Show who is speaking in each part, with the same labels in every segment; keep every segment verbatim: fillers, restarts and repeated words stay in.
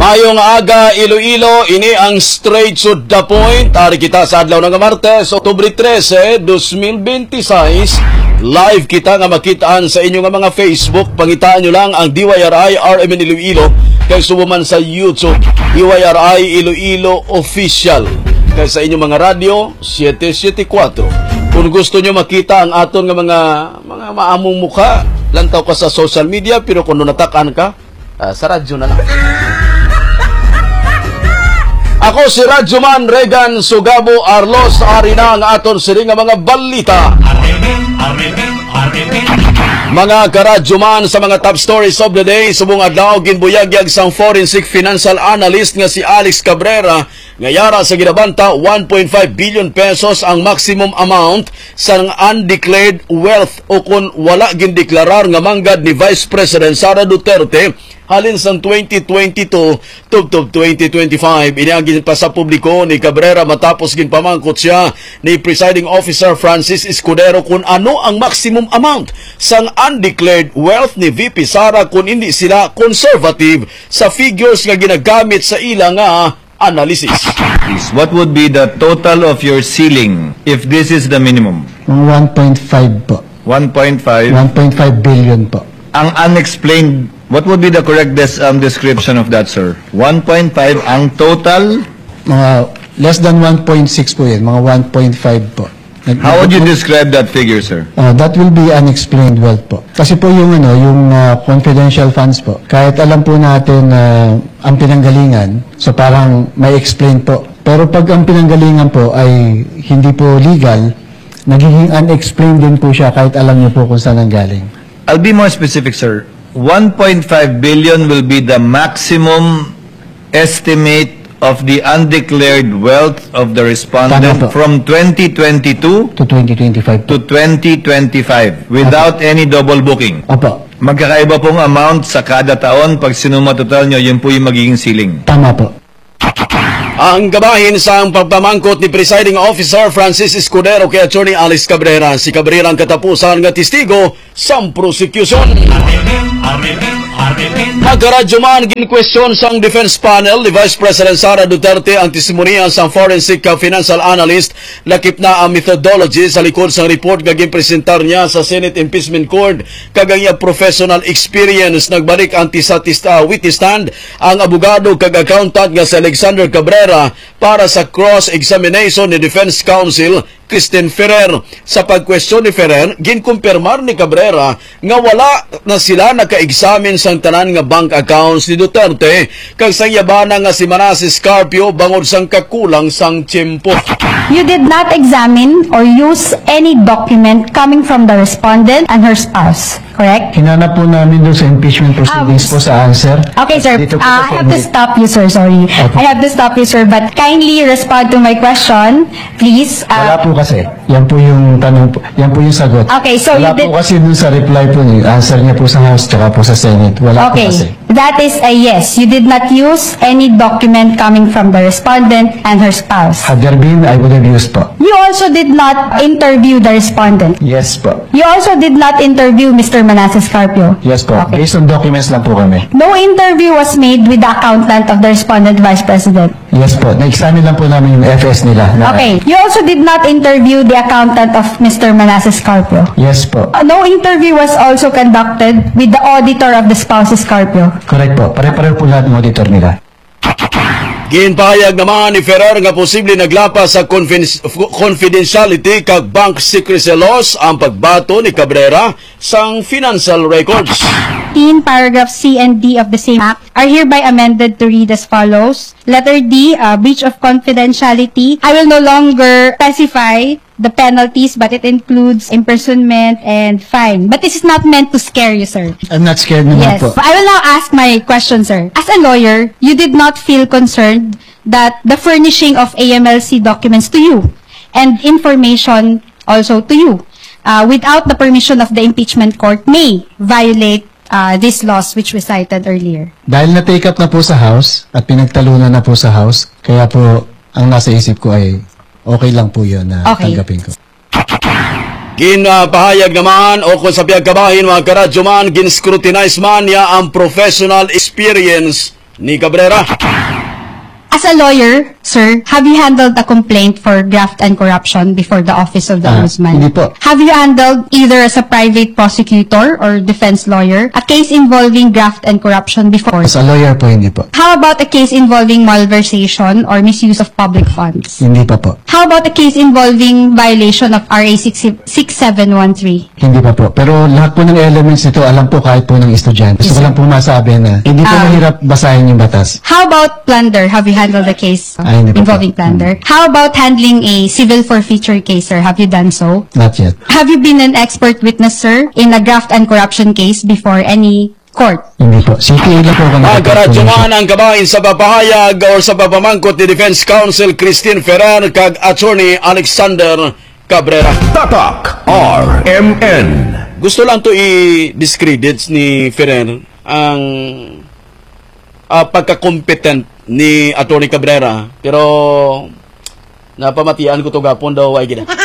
Speaker 1: Mayong aga, Iloilo, ini ang straight to the point. Ari kita sa adlaw ng Martes, Oktubre trese, dos mil veintiséis. Live kita nga makitaan sa inyong mga Facebook. Pangitaan nyo lang ang D Y R I R M N Iloilo. Kay subuman sa YouTube, D Y R I Iloilo Official. Kay sa inyong mga radio, seven seven four. Kung gusto nyo makita ang aton nga mga mga maamong mukha, lantaw ka sa social media, pero kung natakan ka, uh, sa radyo na lang. Ako si Radyoman Regan Sugabo Arlos, ari na ang aton siring nga mga balita. Mga karadyoman, sa mga top stories of the day, subong adlaw ginbuyagyag sang forensic financial analyst nga si Alex Cabrera ngayara sa ginabanta one point five billion pesos ang maximum amount sa undeclared wealth o kung wala gindeklarar nga manggad ni Vice President Sara Duterte halin sang twenty twenty-two tubtob twenty twenty-five. Iniagin pa sa publiko ni Cabrera matapos ginpamangkot siya ni Presiding Officer Francis Escudero kung ano ang maximum amount sang undeclared wealth ni V P Sara kung hindi sila conservative sa figures nga ginagamit sa ilang nga analysis.
Speaker 2: What would be the total of your ceiling if this is the minimum?
Speaker 3: one point five po.
Speaker 2: one point five?
Speaker 3: one point five billion po.
Speaker 2: Ang unexplained, what would be the correct des um, description of that, sir? one point five ang total?
Speaker 3: Mga less than one point six po yan. Mga one point five po. Nag
Speaker 2: How would you describe that figure, sir?
Speaker 3: Uh, that will be unexplained wealth po. Kasi po yung ano, yung uh, confidential funds po. Kahit alam po natin na uh, ang pinanggalingan, so parang may explain po. Pero pag ang pinanggalingan po ay hindi po legal, nagiging unexplained din po siya kahit alam niyo po kung saan ang galing.
Speaker 2: I'll be more specific, sir. one point five billion will be the maximum estimate of the undeclared wealth of the respondent from twenty twenty-two
Speaker 3: to twenty twenty-five
Speaker 2: to twenty twenty-five without Opo. Any double booking.
Speaker 3: Opo.
Speaker 2: Magkakaiba pong amount sa kada taon. Pag sinuma total nyo, yun po yung magiging ceiling.
Speaker 3: Tama po.
Speaker 1: Ang gabahin sa pagpamangkot ni Presiding Officer Francis Escudero kay Attorney Alex Cabrera. Si Cabrera ang katapusan nga testigo sa prosecution. Magkaradyoman, gin-question sang defense panel ni Vice President Sara Duterte ang testimoniya sang forensic financial analyst. Lakip na ang methodology sa likod sang report nga ginpresentar niya sa Senate Impeachment Court. Kagaya professional experience, nagbalik ang tisa-tista witness stand ang abogado kag accountant nga si Alexander Cabrera para sa cross-examination ni Defense Counsel Christine Ferrer. Sa pag-question ni Ferrer, ginkumpirmar ni Cabrera nga wala na sila naka-examine sang tanan nga bank accounts ni Duterte kag sang yabana nga si Manasseh Carpio bangod sang kakulang sang tiyempo.
Speaker 4: You did not examine or use any document coming from the respondent and her spouse, correct?
Speaker 3: Hinanap po namin doon sa impeachment proceedings um, po sa answer.
Speaker 4: Okay, sir. Uh, I have to stop you, sir. Sorry. Okay. I have to stop you, sir. But kindly respond to my question, please. Uh,
Speaker 3: Wala po kasi. Yan po yung tanong po. Yan po yung sagot.
Speaker 4: Okay, so
Speaker 3: Wala
Speaker 4: you did...
Speaker 3: po kasi doon sa reply po niyo. Answer niya po sa House tsaka po sa Senate. Wala
Speaker 4: okay.
Speaker 3: po kasi.
Speaker 4: That is a yes. You did not use any document coming from the respondent and her spouse.
Speaker 3: Had there been, I would have used po.
Speaker 4: You also did not interview the respondent.
Speaker 3: Yes po.
Speaker 4: You also did not interview Mister Manasseh Carpio.
Speaker 3: Yes po.
Speaker 4: Okay.
Speaker 3: Based on documents lang po kami.
Speaker 4: No interview was made with the accountant of the respondent Vice President.
Speaker 3: Yes po. Na-examine lang po namin yung F S nila. Na
Speaker 4: okay. You also did not interview the accountant of Mister Manasseh Carpio.
Speaker 3: Yes po.
Speaker 4: Uh, no interview was also conducted with the auditor of the spouses Carpio.
Speaker 3: Correct po. Pare-pareho po lahat ng auditor nila.
Speaker 1: Ginpahayag naman ni Ferrer nga posible naglapas sa confidentiality kag bank secrecy laws ang pagbato ni Cabrera sang financial records.
Speaker 4: In paragraph C and D of the same act are hereby amended to read as follows. Letter D, uh, breach of confidentiality. I will no longer specify the penalties, but it includes imprisonment and fine. But this is not meant to scare you, sir.
Speaker 3: I'm not scared naman
Speaker 4: yes.
Speaker 3: po.
Speaker 4: I will now ask my question, sir. As a lawyer, you did not feel concerned that the furnishing of A M L C documents to you and information also to you uh, without the permission of the impeachment court may violate uh, these laws which we cited earlier.
Speaker 3: Dahil na-take up na po sa House at pinagtalunan na po sa House, kaya po ang nasa isip ko ay okay lang po yun na okay. Tanggapin ko.
Speaker 1: Ginapahayag naman o kung sa piyagkabahin mga karadyoman, ginscrutinize man niya ang professional experience ni Cabrera.
Speaker 4: As a lawyer, sir, have you handled a complaint for graft and corruption before the Office of the
Speaker 3: Ah,
Speaker 4: Ombudsman?
Speaker 3: hindi po.
Speaker 4: Have you handled, either as a private prosecutor or defense lawyer, a case involving graft and corruption before?
Speaker 3: As a lawyer po, hindi po.
Speaker 4: How about a case involving malversation or misuse of public funds?
Speaker 3: Hindi pa po.
Speaker 4: How about a case involving violation of R A sixty-seven thirteen?
Speaker 3: Hindi pa po. Pero lahat po ng elements nito, alam po kahit po ng estudyante. Gusto ko lang po masabi na hindi po
Speaker 4: Ah.
Speaker 3: mahirap basahin yung batas.
Speaker 4: How about plunder? Have you handled a case
Speaker 3: Ay, hindi pa
Speaker 4: involving
Speaker 3: po.
Speaker 4: plunder? How about handling a civil forfeiture case, sir? Have you done so?
Speaker 3: Not yet.
Speaker 4: Have you been an expert witness, sir, in a graft and corruption case before any court?
Speaker 3: Hindi po. C P A lang po ako.
Speaker 1: Ang karadyohan ang kabahin sa papahayag or sa papamangkot ni Defense Counsel Christine Ferrer kag Attorney Alexander Cabrera.
Speaker 5: Tatak R M N.
Speaker 1: Gusto lang to i-discredit ni Ferrer ang uh, pagka-competent ni Attorney Cabrera, pero napamatian ko to gapon daw ay gina.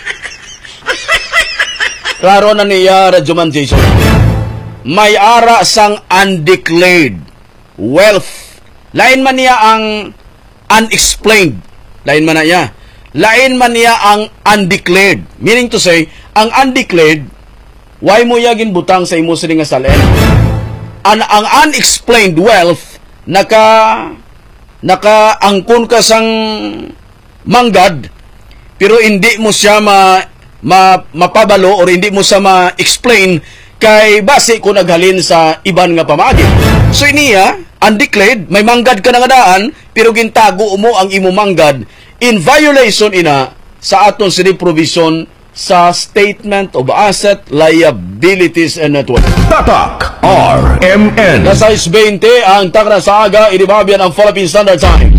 Speaker 1: Klaro na niya Radyoman Jason. May ara sang undeclared wealth. Lain man niya ang unexplained. Lain man na niya. Lain man niya ang undeclared. Meaning to say, ang undeclared, why mo yagin butang sa imo sining nga salen? Ang, ang unexplained wealth, naka nakaangkon ka sang manggad, pero hindi mo siya ma, ma, mapabalo or hindi mo siya ma-explain kay base kung naghalin sa iban nga pamagi. So iniya, undeclared, may manggad ka na nga daan, pero gintago mo ang imo manggad in violation ina sa aton sini provision sa Statement of Asset, Liabilities and Net Worth.
Speaker 5: Tatak R M N.
Speaker 1: Nasa twenty ang takna sa aga, inibabyan ang Philippine Standard Time.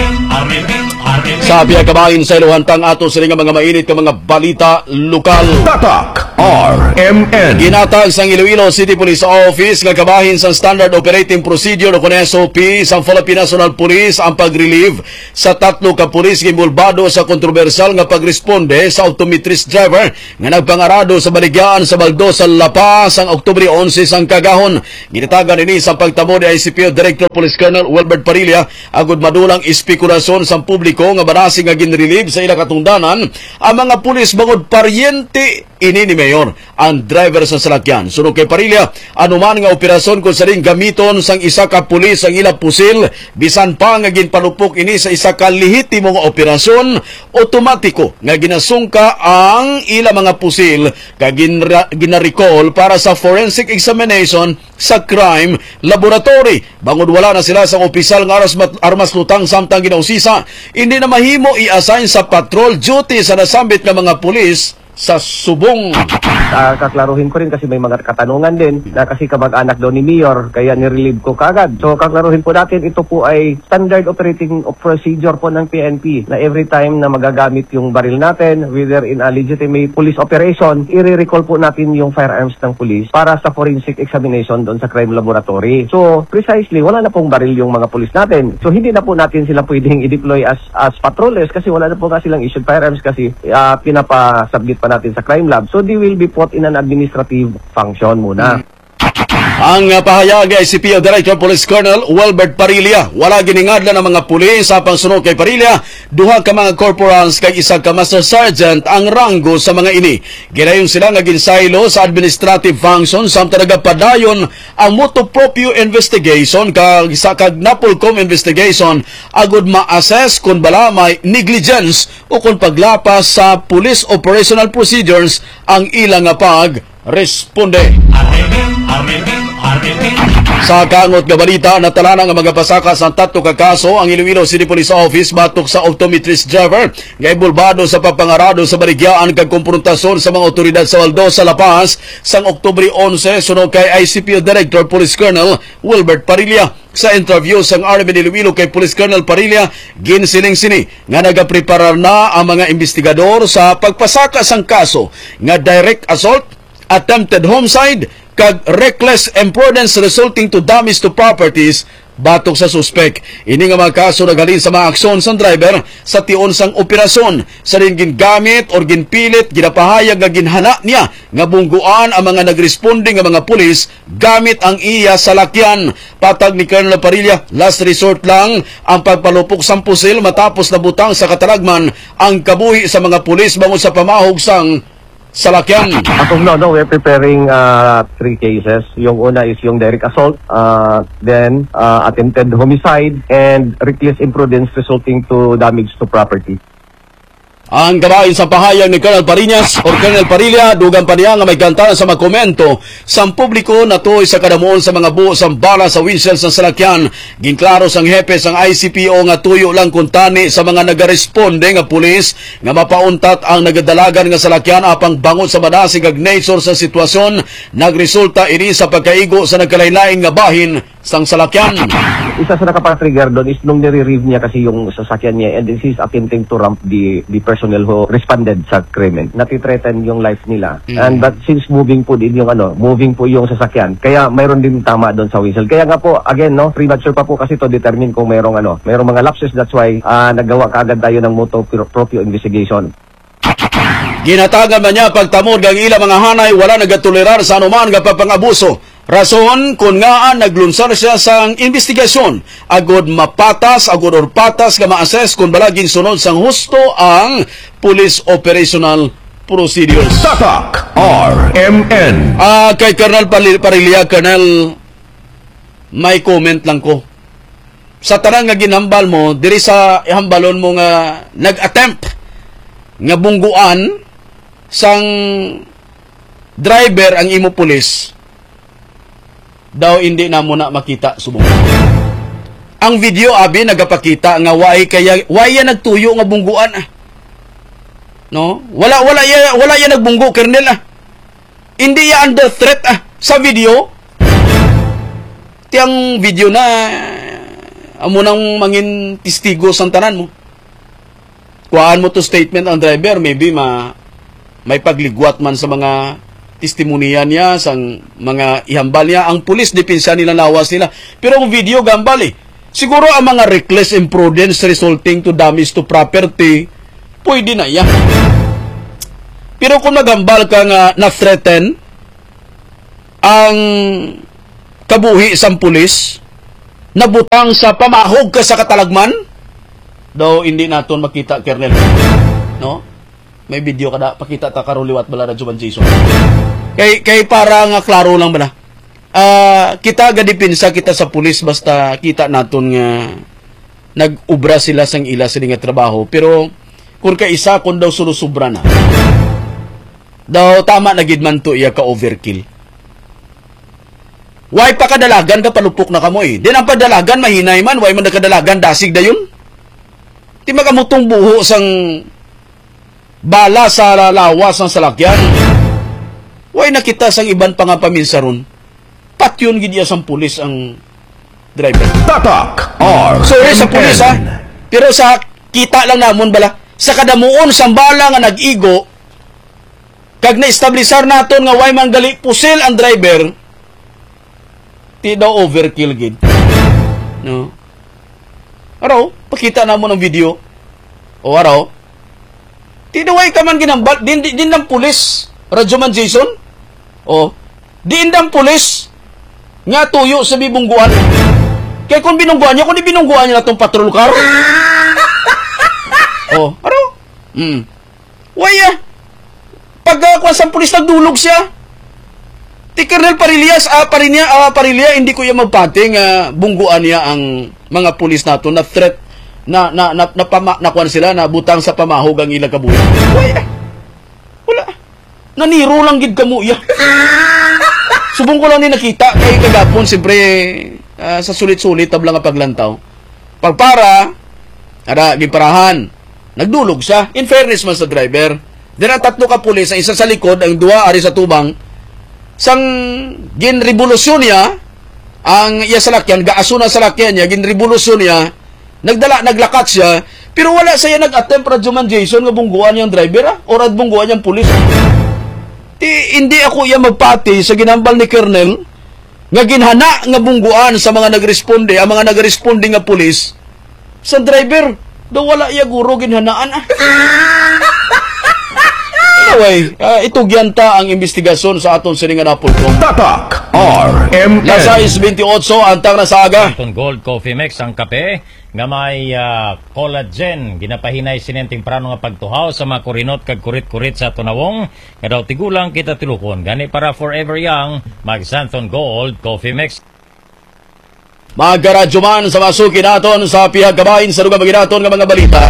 Speaker 1: Sabi ang kabahin sa iluhantang ato sa mga mainit ka mga balita lokal.
Speaker 5: Tatak R M N.
Speaker 1: Ginatag sa Iloilo City Police Office nga kabahin sa Standard Operating Procedure o S O P sa Philippine National Police ang pag-relieve sa tatlo ka pulis gimbulbado sa kontrobersyal nga pagresponde sa optometrist driver nga nagpangarado sa baligyan sa Baldo sa Lapas ang Oktubre eleven sang kagahon. Ginatagan ini sa pagtamo ni I C P O Director Police Colonel Wilbert Parilla agud madulang espekulasyon sa publiko nga barasi nga ginrelieve sa ila katungdanan ang mga pulis bangod paryente ini ni Mayor ang driver sa salakyan. Sunod kay Parilla, anuman nga operasyon kung saling gamiton sang isa ka pulis ang ila pusil, bisan pa nga ginpanupok ini sa isa ka lehitimo nga operasyon, otomatiko nga ginasungka ang ila mga pusil kag gina-recall para sa forensic examination sa crime laboratory. Bangod wala na sila sa opisyal nga armas, armas lutang samtang ginausisa, hindi na mahimo i-assign sa patrol duty sa nasambit nga mga pulis sa subong.
Speaker 6: Uh, kaklaruhin ko rin kasi may mga katanungan din na kasi kamag-anak daw ni Mayor kaya nirelieve ko kagad. So kaklaruhin po natin, ito po ay standard operating procedure po ng P N P na every time na magagamit yung baril natin, whether in a legitimate police operation, i-recall po natin yung firearms ng police para sa forensic examination doon sa crime laboratory. So precisely, wala na pong baril yung mga police natin. So hindi na po natin sila pwedeng i-deploy as as patrollers kasi wala na po nga silang issued firearms kasi uh, pinapasubmit pa natin sa crime lab. So they will be put in an administrative function muna.
Speaker 1: Ang uh, pahayag ay C P O Director Police Colonel Wilbert Parilla. Wala giningadla ng mga pulis sa pangsunod kay Parilla. Duha ka mga corporals kay isa ka Master Sergeant ang ranggo sa mga ini. Ginayon sila nga ginsaylo sa administrative function samtang nagapadayon ang motu proprio investigation kag sa kag Napolcom investigation agud ma-assess kung bala may negligence o kung paglapas sa police operational procedures ang ilang nga pag-responde. Sa kangot nga balita, natalana nga mga pasaka sa tatlo ka kaso ang Iloilo City Police Office batok sa optometrist driver nga ibulbado sa papangarado sa baligyaan kag komprontasyon sa mga otoridad sa Baldo sa Lapas sang Oktubre eleven sunod kay I C P O Director Police Colonel Wilbert Parilla. Sa interview sang R M N Iloilo kay Police Colonel Parilla, ginsining-sini nga nagapreparar na ang mga investigador sa pagpasaka sang kaso nga direct assault, attempted homicide kag reckless imprudence resulting to damage to properties batok sa suspek. Ini nga mga kaso naghalin sa mga aksyon sa driver sa tion sang operasyon. Sa rin gingamit or ginpilit, ginapahayag nga ginhana niya nga bungguan ang mga nagresponde nga mga pulis gamit ang iya salakyan. Patag ni Colonel Parilla, last resort lang ang pagpalupok sang pusil matapos nabutang sa katalagman ang kabuhi sa mga pulis bangon sa pamahog sang salakyan.
Speaker 6: As of now, no, we're preparing uh, three cases. Yung una is yung direct assault, uh, then uh, attempted homicide, and reckless imprudence resulting to damage to property.
Speaker 1: Ang gabain sa pahayag ni Colonel Parinas o Colonel Parilla, dugang pa niya nga may gantaran sa mga komento sa publiko na to'y sa kadamuon sa mga buo sa bala sa windshield sa salakyan. Ginklaro sang hepe sang I C P O nga tuyo lang kuntani sa mga nagaresponde nga pulis nga mapauntat ang nagadalagan nga salakyan apang bangon sa madasig ag nature sa sitwasyon. Nagresulta ini sa pagkaigo sa nagkalain-lain nga bahin sang salakyan.
Speaker 6: Isa sa nakapatrigger doon is nung nire-reeve niya kasi yung sasakyan niya, and this is attempting to ramp the the personnel who responded sa krimen. Natitreaten yung life nila. Mm. And but since moving po din yung ano, moving po yung sasakyan, kaya mayroon din tama doon sa whistle. Kaya nga po, again, no, premature pa po kasi to determine kung mayroong ano, mayroong mga lapses. That's why uh, nagawa kaagad tayo ng motu proprio investigation.
Speaker 1: Ginatagan man niya pagtamod ng ilang mga hanay, wala nagatolerar sa anuman nga pagpangabuso. Rason kung nga naglunsar siya sa investigasyon, agod mapatas, agod or patas nga ma-assess kung balaging sunod sang husto ang police operational procedures.
Speaker 5: Tatak R M N.
Speaker 1: Ah, kay Colonel Parilla, Colonel, may comment lang ko. Sa tarang nga ginhambal mo, diri sa ihambalon mo nga nag-attempt nga bungguan sang driver ang imo pulis, daw hindi na muna makita subong. Ang video abi nagapakita nga way kaya way ya nagtuyo nga bungguan ah. No? Wala wala ya wala ya nagbunggo, Colonel ah. Hindi ya under threat ah sa video. Tiyang video na amo nang mangin testigo sang tanan mo. Kuhaan mo to statement ang driver, maybe ma may pagligwat man sa mga testimonya niya, sa mga ihambal niya. Ang pulis, depensa nila, lawas nila. Pero ang video, gambal eh. Siguro ang mga reckless imprudence resulting to damage to property, pwede na yan. Pero kung nagambal ka nga na-threaten ang kabuhi sa pulis, nabutang sa pamahog ka sa katalagman, daw hindi naton makita, Colonel. No? May video kada pakita ta karon liwat bala na Juman Jason. Kay kay para nga klaro lang bala. Ah, uh, kita ga depensa kita sa pulis basta kita naton nga nag-ubra sila sang ila sa nga trabaho, pero kung ka isa kun daw sulusubra na. Daw tama na gid man to iya ka overkill. Way pa kadalagan ka palupok na kamoy. Din ang padalagan mahinay man, way man kadalagan dasig dayon. Di makamutong buho sang bala sa lawas ng salakyan. Way nakita sang iban pa nga paminsaron. Patyon gid iya sang pulis ang driver.
Speaker 5: Tatak R.
Speaker 1: Sorry sa pulis ha. Pero sa kita lang namon bala sa kadamuon sang bala nga nag-igo kag na-establisar naton nga way manggali pusil ang driver. Ti daw overkill gid. No. Araw, pakita namon ang video. O araw, tinaway ka man ginambal, din, din, din ng pulis, Radyo Man Jason, o, din ng pulis, nga tuyo sa bibungguan. Kaya kung binungguan niya, kung di binungguan niya na itong patrol car, o, ano? Hmm. Waya, pag uh, kung saan pulis nagdulog siya, ti Colonel Parilla, uh, Parilla, uh, Parilla, hindi ko yung magpating, uh, bungguan niya ang mga pulis nato na threat, na na na na, pama, na kuan sila na butang sa pamahog ang ilang kabuhi. Wala. Wala. Naniro lang gid kamo ya. Subong ko lang ni nakita kay kagapon siyempre uh, sa sulit-sulit tabla nga paglantaw. Pagpara ada giparahan. Nagdulog siya. In fairness man sa driver. Dira tatlo ka pulis, ang isa sa likod, ang duha ari sa tubang. Sang ginrevolusyon niya ang iya salakyan, gaasuna salakyan niya, ginrevolusyon niya. Nagdala, naglakat siya, pero wala siya nag-attempt Radyo Man Jason nga bungguan niyang driver, ah? O rad bungguan niyang pulis. Di, hindi ako iya magpati sa ginambal ni Colonel nga ginhana nga bungguan sa mga nagresponde, ang mga nagresponde nga pulis sa driver daw wala iya guro ginhanaan. Ah. Anyway, uh, ito gyanta ang investigasyon sa aton sining napulong.
Speaker 5: Tatak R M N.
Speaker 1: Lasais twenty-eight ang tang nasaga.
Speaker 7: Itong Gold Coffee Mix ang kape nga may uh, collagen ginapahinay sinenteng prano nga pagtuhaw sa mga kurinot kag kurit-kurit sa tunawong nga daw tigulang kita tilukon gani para forever young mag Santon Gold Coffee Mix.
Speaker 1: Magaradyo man sa masuki naton sa pihag kabahin sa lugar maginaton nga mga balita.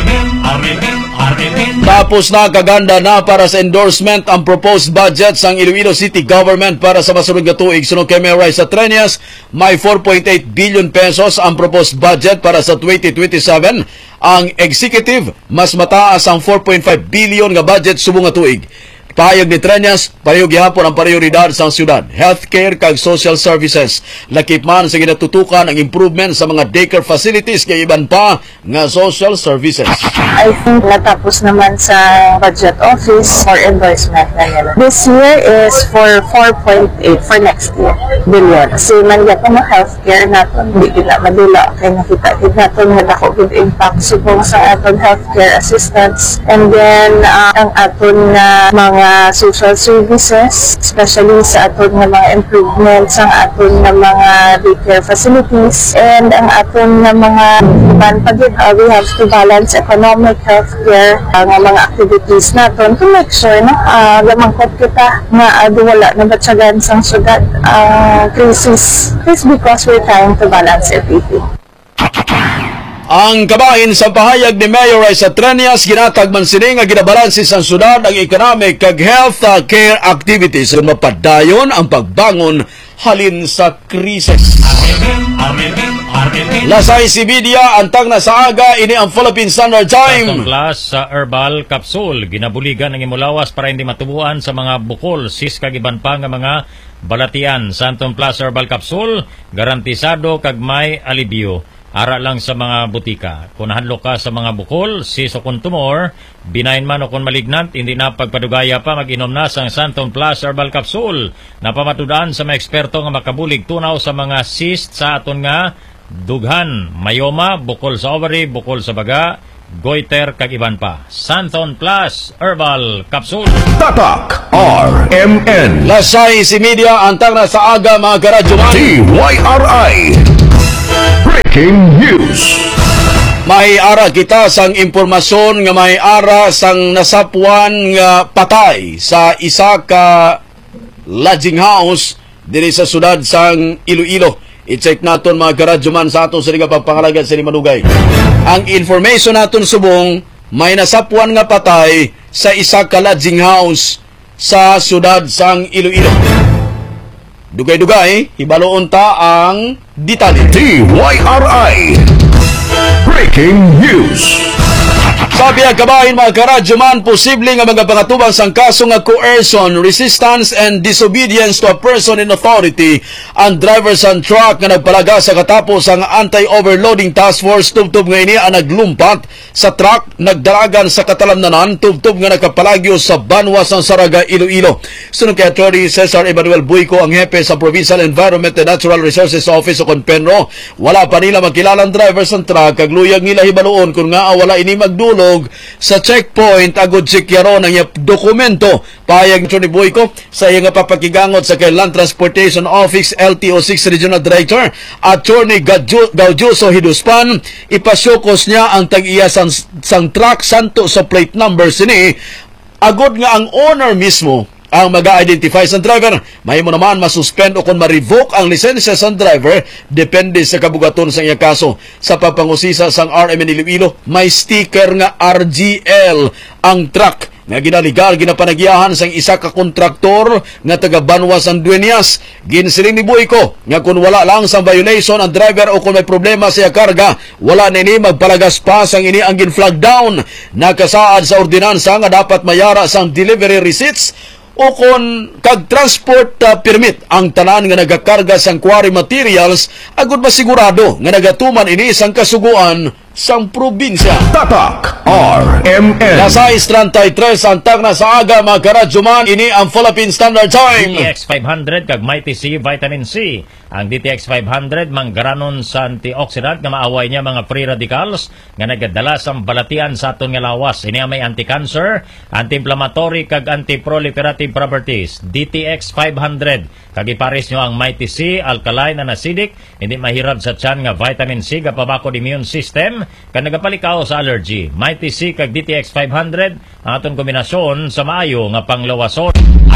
Speaker 1: Tapos na kaganda na para sa endorsement ang proposed budget sang Iloilo City Government para sa masunod nga tuig. Sunod kay Mayor Raisa Treñas, may four point eight billion pesos ang proposed budget para sa twenty twenty-seven. Ang executive, mas mataas ang four point five billion nga budget subong nga tuig. Payag ni Treñas, pareho gihapon ang prioridad sa syudad, healthcare kag social services. Lakip man sa ginatutukan ang improvement sa mga daycare facilities kay iban pa nga social services.
Speaker 8: I think natapos naman sa budget office for endorsement na nila. This year is for four point eight for next year billion. Kasi man yan ang healthcare natin, hindi gina madula. Kaya nakita din natin nga dako good impact subong sa aton healthcare assistance. And then uh, ang aton na mga social services, especially sa aton nga mga improvements ang aton nga mga daycare facilities and ang aton nga mga iban pa din, uh, we have to balance economic, healthcare, uh, nga mga activities naton to make sure na uh, lamangkot kita nga uh, wala na batsagan sang syudad ang uh, crisis. It's because we're trying to balance everything.
Speaker 1: Ang kabahin sa pahayag ni Mayor Raisa Treñas, ginatag man sini nga ginabalansi sa syudad ang economic kag health care activities kung mapadayon ang pagbangon halin sa krisis. Lasay si Media, antang na sa aga, ini ang Philippine Standard Time.
Speaker 7: Santon Plus sa Herbal Capsule, ginabuligan ng imulawas para hindi matubuan sa mga bukol, sis kag iban pa nga mga balatian. Santon Plus Herbal Capsule, garantisado kag may alibyo. Ara lang sa mga butika. Kung nahadlo ka sa mga bukol, sis o kung tumor, binayin man o kung malignant, hindi na pagpadugaya pa mag-inom na sang Santon Plus Herbal Capsule. Napamatudaan sa mga eksperto nga makabulig tunaw sa mga cyst sa aton nga dughan, mayoma, bukol sa ovary, bukol sa baga, goiter kag iban pa. Santon Plus Herbal Capsule.
Speaker 5: Tatak R M N.
Speaker 1: Lasay si Media, antang na sa aga mga karadyo man.
Speaker 5: T Y R I. Breaking news.
Speaker 1: May ara kita sang impormasyon nga may ara sang nasapuan nga patay sa isa ka lodging house diri sa sudad sang Iloilo. I-check naton mga karadyoman sa aton sa nga pagpangalagan sa Limanugay. Ang information naton subong, may nasapuan nga patay sa isa ka lodging house sa sudad sang Iloilo. Dugay-dugay, hibaloon ta ang detalye.
Speaker 5: T Y R I. Breaking news.
Speaker 1: Sabi ang kabahin mga karadyo man, posible nga mga pangatubang sang kaso nga coercion, resistance, and disobedience to a person in authority ang driver sa truck nga nagpalaga sa katapos ang anti-overloading task force tubtob nga ini ang naglumpat sa truck nagdaragan sa katalamnanan tubtob nga nakapalagyo sa Banwas ng Saraga, Iloilo. Sunod kay Attorney Cesar Emanuel Buico, ang hepe sa Provincial Environment and Natural Resources Office o Conpenro, wala pa nila makilalang driver sa truck kag luyag nila hibaluon kung nga wala ini magdulo sa checkpoint agud sikyaro ng iyang dokumento. Payag ni Buico sa iyang papakigangot sa kay Land Transportation Office L T O six Regional Director Attorney Gaudiuso Hiduspan, ipasyokos niya ang tag-iya sang, sang truck santo sa plate number sini agud nga ang owner mismo ang mag-identify sa driver. May mo naman masuspend o kung ma-revoke ang lisensya sa driver depende sa kabugaton sa iyang kaso. Sa papangusisa sang R M N Iloilo, may sticker nga R G L ang truck nga ginaligal ginapanagyahan sang isa ka kontraktor nga taga Banwas ang Dueñas. Ginsiling ni Buico nga kung wala lang sang violation ang driver o kung may problema sa iyang karga, wala nini magpalagas pa sang ini ang gin-flag down. Nakasaad sa ordinansa nga dapat mayara sang delivery receipts o kung kag transport uh, permit ang tanan nga nagakarga sang quarry materials agud masigurado nga nagatuman ini sang kasuguan sang probinsya.
Speaker 5: Tatak R M N.
Speaker 1: Lasais thirty-three ang tagna sa aga mga karadyoman. Ini ang Philippine Standard
Speaker 7: D
Speaker 1: Time.
Speaker 7: T X five hundred kag Mighty C Vitamin C. Ang D T X five hundred manggaranon sa antioxidant nga maaway niya mga free radicals nga nagadala sa balatian sa aton nga lawas. Ini ang may anti-cancer, anti-inflammatory kag anti-proliferative properties. D T X five hundred kag ipares nyo ang Mighty C, alkaline and acidic, hindi mahirap sa tiyan nga vitamin C ga pabakod immune system kag nagapalikaw sa allergy. Mighty C kag D T X five hundred ang aton kombinasyon sa maayo nga panglawason.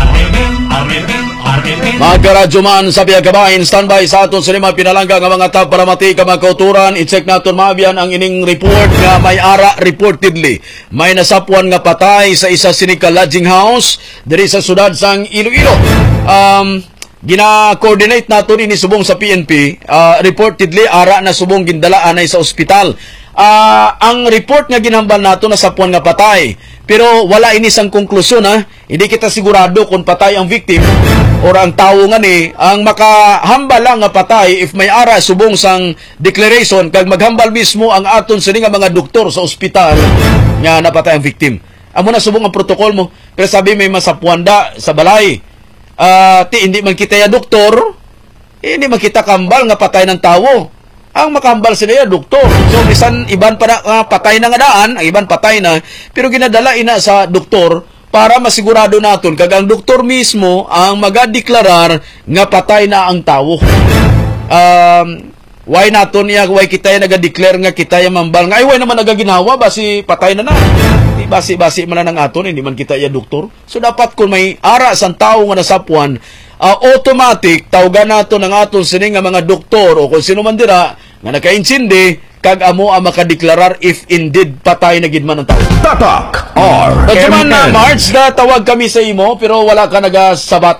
Speaker 1: Mga karadyoman sa biya kabahin, standby sa aton sa lima pinalangga nga mga tab para mati ka mga kauturan. I-check naton mabiyan ang ining report nga may ara reportedly. May nasapuan nga patay sa isa sinika lodging house diri sa sudad sang Iloilo. Um, gina-coordinate nato ini subong sa P N P. Uh, reportedly, ara na subong gindala anay sa ospital. Uh, ang report nga ginhambal nato na sapuan nga patay. Pero wala ini sang konklusyon ha. Hindi kita sigurado kung patay ang victim o ang tao nga ni. Ang makahambal lang nga patay if may ara subong sang declaration kag maghambal mismo ang aton sini nga mga doktor sa ospital nga napatay ang victim. Amo na subong ang protokol mo. Pero sabi may masapuanda sa balay. Uh, ti hindi man kita ya doktor, eh, hindi man kita kambal nga patay ng tao. Ang makambal sila ya doktor. So bisan iban para uh, patay na nga daan, ang iban patay na, pero ginadala ina sa doktor para masigurado naton kag ang doktor mismo ang magadeklarar nga patay na ang tao. Um, why naton iya why kita ya naga-declare nga kita ya mambal nga ay why naman nagaginawa basi patay na na. Basi-basi man nang aton hindi man kita ya doktor. So dapat kung may ara sang tawo nga nasapuan, uh, automatic tawgan nato ng aton sini nga mga doktor o kung sino man dira nga nakaintindi kag amo ang makadeklarar if indeed patay na gid man ang tawo.
Speaker 5: Tatak R M N.
Speaker 1: Pagkaman na March na tawag kami sa imo pero wala ka nagasabat.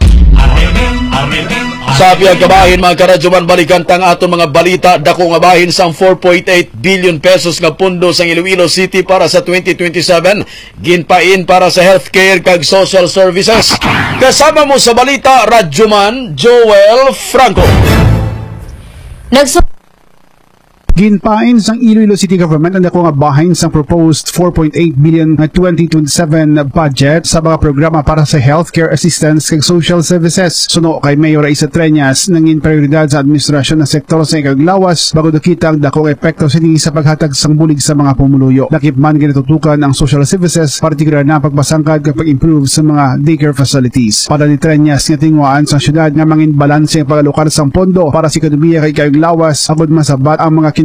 Speaker 1: Sa piyag kabahin mga karadyoman, balikan tang aton mga balita. Dako nga bahin sang four point eight billion pesos nga pundo sang Iloilo City para sa twenty twenty-seven ginpain para sa healthcare kag social services. Kasama mo sa balita Radyoman Joel Franco.
Speaker 9: Nagsu
Speaker 10: Ginpain sang Iloilo City Government ang dako nga bahin sang proposed four point eight billion na twenty twenty-seven budget sa mga programa para sa healthcare assistance kag social services. Suno kay Mayor Isa Treñas nangin prioridad sa administrasyon ng sektor sa ikaglawas bago nakita ang dako nga epekto sini sa paghatag sang bulig sa mga pumuluyo. Lakip man ginatutukan ang social services, partikular na pagbasangkad kag pag-improve sa mga daycare facilities. Para ni Treñas nga tingwaan sa syudad nga mangin balanse ang pagalokar sang pondo para sa ekonomiya kay ikaglawas agud masabat ang mga